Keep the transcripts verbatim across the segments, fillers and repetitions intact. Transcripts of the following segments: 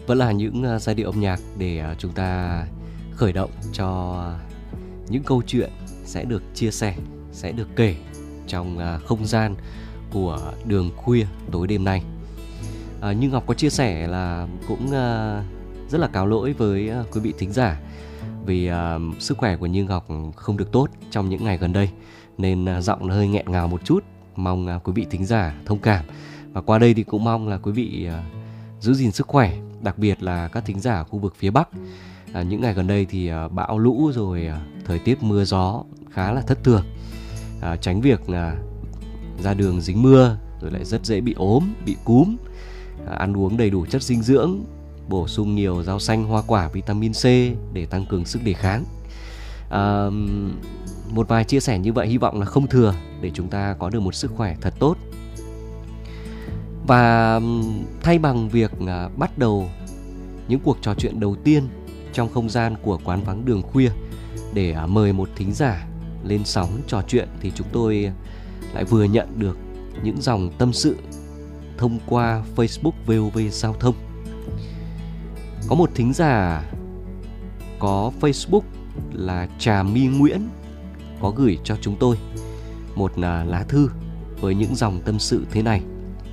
Vẫn là những uh, giai điệu âm nhạc để uh, chúng ta khởi động cho những câu chuyện sẽ được chia sẻ, sẽ được kể trong uh, không gian của Đường Khuya tối đêm nay. uh, Như Ngọc có chia sẻ là cũng uh, rất là cáo lỗi với uh, quý vị thính giả, vì uh, sức khỏe của Như Ngọc không được tốt trong những ngày gần đây, nên uh, giọng hơi nghẹn ngào một chút. Mong uh, quý vị thính giả thông cảm. Và qua đây thì cũng mong là quý vị uh, giữ gìn sức khỏe, đặc biệt là các thính giả khu vực phía Bắc. À, những ngày gần đây thì uh, bão lũ rồi uh, thời tiết mưa gió khá là thất thường. À, tránh việc uh, ra đường dính mưa rồi lại rất dễ bị ốm, bị cúm. À, ăn uống đầy đủ chất dinh dưỡng, bổ sung nhiều rau xanh, hoa quả, vitamin C để tăng cường sức đề kháng. À, một vài chia sẻ như vậy hy vọng là không thừa để chúng ta có được một sức khỏe thật tốt. Và thay bằng việc uh, bắt đầu những cuộc trò chuyện đầu tiên trong không gian của Quán Vắng Đường Khuya để uh, mời một thính giả lên sóng trò chuyện, thì chúng tôi lại vừa nhận được những dòng tâm sự thông qua Facebook vê o vê Giao thông. Có một thính giả có Facebook là Trà My Nguyễn có gửi cho chúng tôi một uh, lá thư với những dòng tâm sự thế này.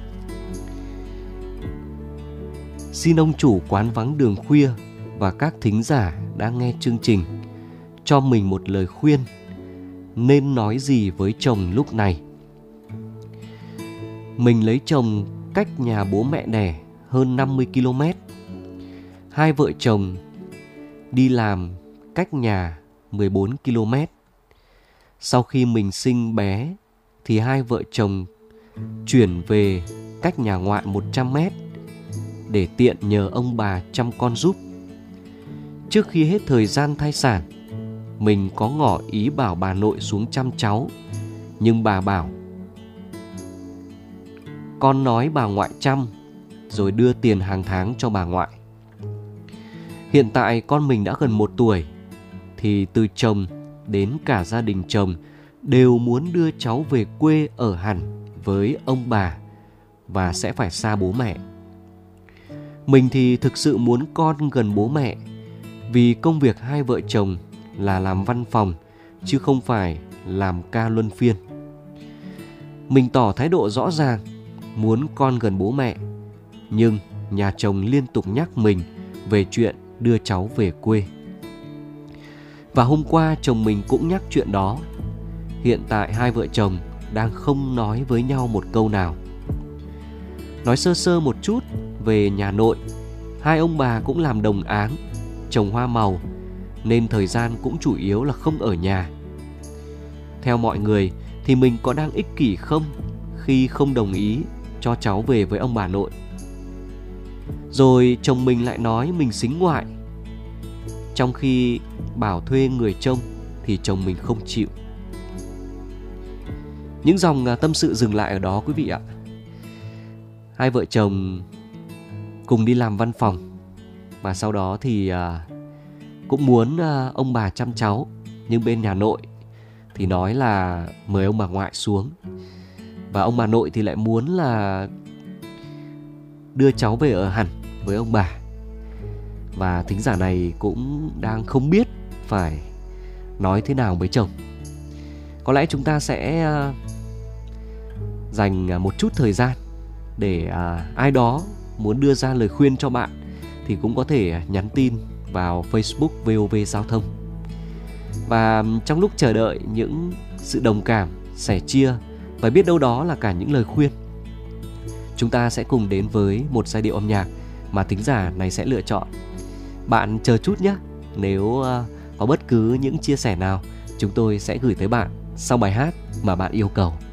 Xin ông chủ Quán Vắng Đường Khuya và các thính giả đang nghe chương trình cho mình một lời khuyên nên nói gì với chồng lúc này. Mình lấy chồng cách nhà bố mẹ đẻ hơn năm mươi ki lô mét. Hai vợ chồng đi làm cách nhà mười bốn ki lô mét. Sau khi mình sinh bé thì hai vợ chồng chuyển về cách nhà ngoại một trăm mét để tiện nhờ ông bà chăm con giúp. Trước khi hết thời gian thai sản, mình có ngỏ ý bảo bà nội xuống chăm cháu, nhưng bà bảo con nói bà ngoại chăm rồi đưa tiền hàng tháng cho bà ngoại. Hiện tại con mình đã gần một tuổi, thì từ chồng đến cả gia đình chồng đều muốn đưa cháu về quê ở hẳn với ông bà và sẽ phải xa bố mẹ. Mình thì thực sự muốn con gần bố mẹ, vì công việc hai vợ chồng là làm văn phòng chứ không phải làm ca luân phiên. Mình tỏ thái độ rõ ràng muốn con gần bố mẹ, nhưng nhà chồng liên tục nhắc mình về chuyện đưa cháu về quê. Và hôm qua chồng mình cũng nhắc chuyện đó. Hiện tại hai vợ chồng đang không nói với nhau một câu nào. Nói sơ sơ một chút về nhà nội, hai ông bà cũng làm đồng áng, trồng hoa màu, nên thời gian cũng chủ yếu là không ở nhà. Theo mọi người thì mình có đang ích kỷ không khi không đồng ý cho cháu về với ông bà nội. Rồi chồng mình lại nói mình sính ngoại, trong khi bảo thuê người trông thì chồng mình không chịu. Những dòng tâm sự dừng lại ở đó quý vị ạ. Hai vợ chồng cùng đi làm văn phòng, và sau đó thì cũng muốn ông bà chăm cháu, nhưng bên nhà nội thì nói là mời ông bà ngoại xuống, và ông bà nội thì lại muốn là đưa cháu về ở hẳn với ông bà. Và thính giả này cũng đang không biết phải nói thế nào với chồng. Có lẽ chúng ta sẽ dành một chút thời gian để ai đó muốn đưa ra lời khuyên cho bạn thì cũng có thể nhắn tin vào Facebook vê o vê Giao thông. Và trong lúc chờ đợi những sự đồng cảm, sẻ chia và biết đâu đó là cả những lời khuyên, chúng ta sẽ cùng đến với một giai điệu âm nhạc mà thính giả này sẽ lựa chọn. Bạn chờ chút nhé. Nếu có bất cứ những chia sẻ nào, chúng tôi sẽ gửi tới bạn sau bài hát mà bạn yêu cầu.